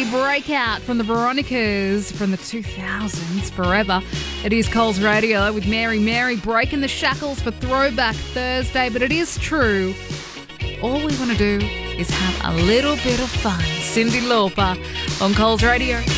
breakout from the Veronicas from the 2000s, Forever. It is Coles Radio with Mary breaking the shackles for Throwback Thursday. But it is true, all we want to do is have a little bit of fun. Cyndi Lauper on Coles Radio.